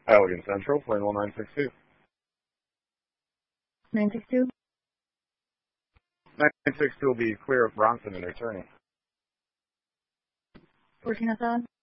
Allegan Central, Plainwell 962. 962? 962 will be clear of Bronson and returning. 14 Assad?